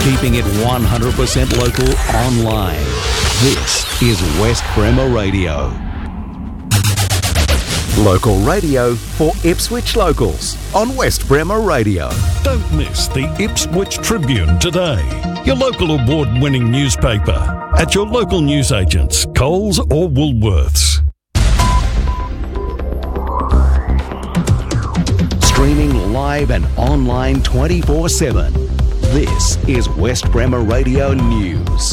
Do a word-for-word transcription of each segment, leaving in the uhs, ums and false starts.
keeping it one hundred percent local online. This is West Bremer Radio. Local radio for Ipswich locals on West Bremer Radio. Don't miss the Ipswich Tribune today, your local award-winning newspaper at your local newsagents, Coles or Woolworths. Streaming live and online twenty-four seven. This is West Bremer Radio News.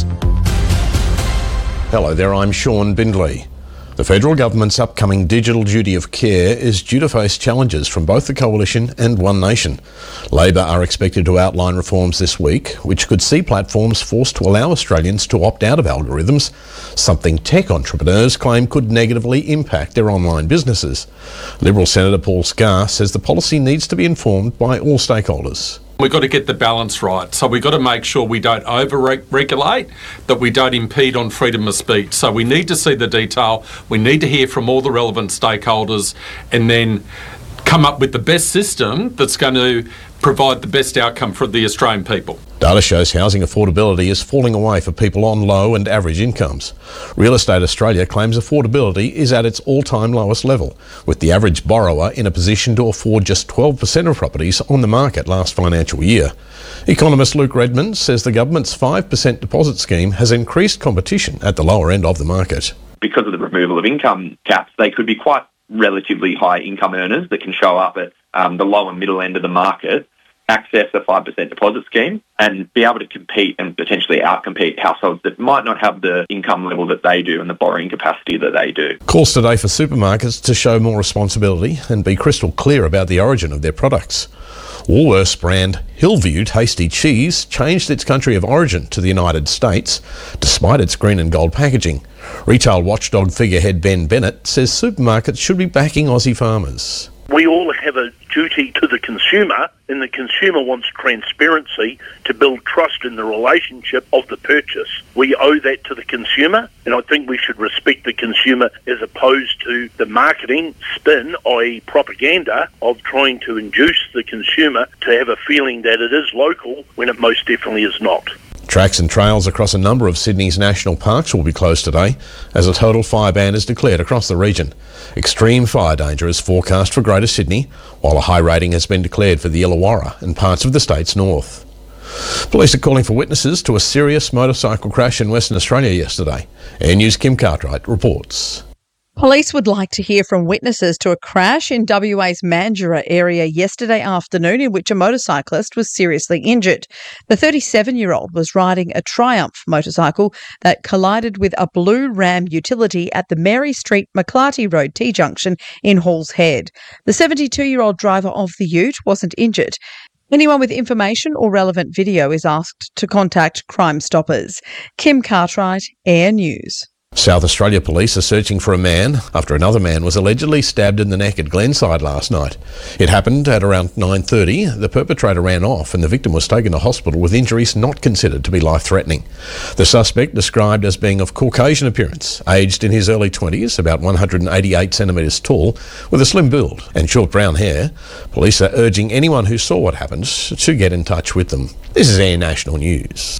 Hello there, I'm Sean Bindley. The federal government's upcoming digital duty of care is due to face challenges from both the Coalition and One Nation. Labor are expected to outline reforms this week, which could see platforms forced to allow Australians to opt out of algorithms, something tech entrepreneurs claim could negatively impact their online businesses. Liberal Senator Paul Scar says the policy needs to be informed by all stakeholders. We've got to get the balance right. So we've got to make sure we don't over-regulate, that we don't impede on freedom of speech. So we need to see the detail. We need to hear from all the relevant stakeholders and then come up with the best system that's going to provide the best outcome for the Australian people. Data shows housing affordability is falling away for people on low and average incomes. Real Estate Australia claims affordability is at its all-time lowest level, with the average borrower in a position to afford just twelve percent of properties on the market last financial year. Economist Luke Redmond says the government's five percent deposit scheme has increased competition at the lower end of the market. Because of the removal of income caps, they could be quite relatively high income earners that can show up at um, the low and middle end of the market, access a five percent deposit scheme and be able to compete and potentially outcompete households that might not have the income level that they do and the borrowing capacity that they do. Calls today for supermarkets to show more responsibility and be crystal clear about the origin of their products. Woolworths brand Hillview Tasty Cheese changed its country of origin to the United States, despite its green and gold packaging. Retail watchdog figurehead Ben Bennett says supermarkets should be backing Aussie farmers. We all have a duty to the consumer, and the consumer wants transparency to build trust in the relationship of the purchase. We owe that to the consumer, and I think we should respect the consumer as opposed to the marketing spin, that is propaganda, of trying to induce the consumer to have a feeling that it is local when it most definitely is not. Tracks and trails across a number of Sydney's national parks will be closed today as a total fire ban is declared across the region. Extreme fire danger is forecast for Greater Sydney, while a high rating has been declared for the Illawarra and parts of the state's north. Police are calling for witnesses to a serious motorcycle crash in Western Australia yesterday. Air News' Kim Cartwright reports. Police would like to hear from witnesses to a crash in W A's Mandurah area yesterday afternoon in which a motorcyclist was seriously injured. The thirty-seven-year-old was riding a Triumph motorcycle that collided with a blue Ram utility at the Mary Street Maclarty Road T-junction in Halls Head. The seventy-two-year-old driver of the ute wasn't injured. Anyone with information or relevant video is asked to contact Crime Stoppers. Kim Cartwright, Air News. South Australia police are searching for a man after another man was allegedly stabbed in the neck at Glenside last night. It happened at around nine thirty. The perpetrator ran off and the victim was taken to hospital with injuries not considered to be life-threatening. The suspect, described as being of Caucasian appearance, aged in his early twenties, about one hundred eighty-eight centimetres tall, with a slim build and short brown hair. Police are urging anyone who saw what happened to get in touch with them. This is Air National News.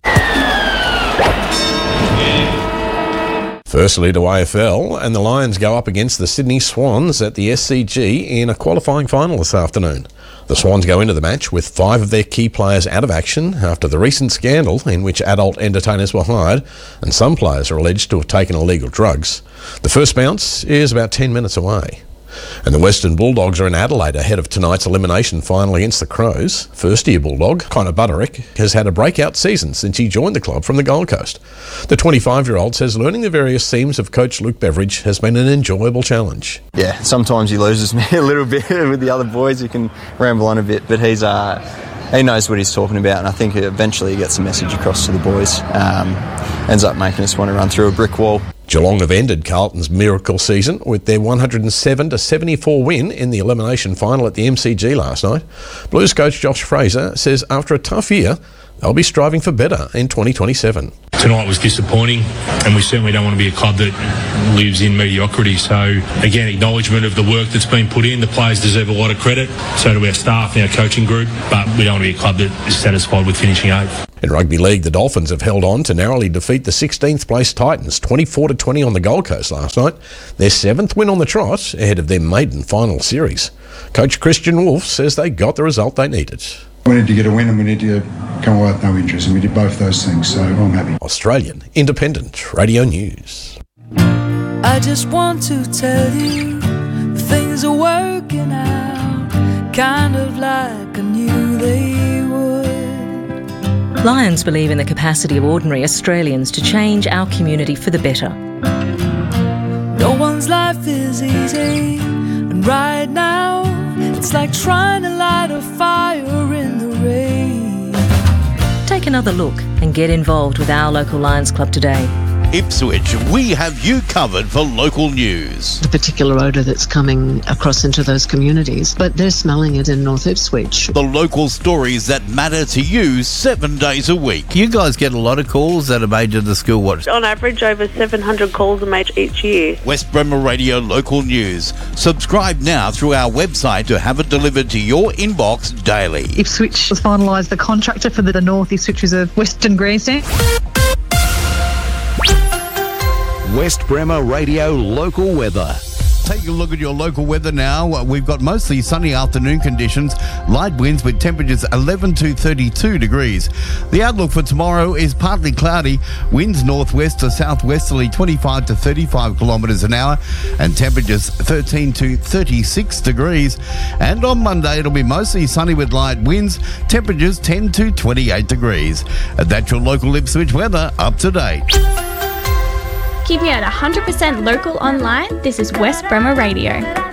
Firstly to A F L, and the Lions go up against the Sydney Swans at the S C G in a qualifying final this afternoon. The Swans go into the match with five of their key players out of action after the recent scandal in which adult entertainers were hired, and some players are alleged to have taken illegal drugs. The first bounce is about ten minutes away. And the Western Bulldogs are in Adelaide ahead of tonight's elimination final against the Crows. First-year Bulldog, Connor Butterick, has had a breakout season since he joined the club from the Gold Coast. The twenty-five-year-old says learning the various themes of coach Luke Beveridge has been an enjoyable challenge. Yeah, sometimes he loses me a little bit with the other boys. He can ramble on a bit, but he's uh, he knows what he's talking about, and I think eventually he gets the message across to the boys. Um, ends up making us want to run through a brick wall. Geelong have ended Carlton's miracle season with their one hundred seven to seventy-four win in the elimination final at the M C G last night. Blues coach Josh Fraser says after a tough year, they'll be striving for better in twenty twenty-seven. Tonight was disappointing, and we certainly don't want to be a club that lives in mediocrity. So, again, acknowledgement of the work that's been put in. The players deserve a lot of credit, so do our staff and our coaching group, but we don't want to be a club that is satisfied with finishing eighth. In rugby league, the Dolphins have held on to narrowly defeat the sixteenth place Titans twenty-four to twenty on the Gold Coast last night. Their seventh win on the trot ahead of their maiden final series. Coach Christian Wolf says they got the result they needed. We need to get a win and we need to come away with no injuries, and we did both those things, so I'm happy. Australian Independent Radio News. I just want to tell you things are working out kind of like I knew they would. Lions believe in the capacity of ordinary Australians to change our community for the better. No one's life is easy, and right now it's like trying to light a fire in the rain. Take another look and get involved with our local Lions Club today. Ipswich, we have you covered for local news. The particular odour that's coming across into those communities, but they're smelling it in North Ipswich. The local stories that matter to you seven days a week. You guys get a lot of calls that are made to the school watch. On average, over seven hundred calls are made each year. West Bremer Radio Local News. Subscribe now through our website to have it delivered to your inbox daily. Ipswich has finalised the contractor for the North Ipswich Reserve Western Grandstand. West Bremer Radio Local Weather. Take a look at your local weather now. We've got mostly sunny afternoon conditions, light winds with temperatures eleven to thirty-two degrees. The outlook for tomorrow is partly cloudy, winds northwest to southwesterly twenty-five to thirty-five kilometres an hour, and temperatures thirteen to thirty-six degrees. And on Monday, it'll be mostly sunny with light winds, temperatures ten to twenty-eight degrees. That's your local Ipswich weather up to date. Keeping it one hundred percent local online, this is West Bremer Radio.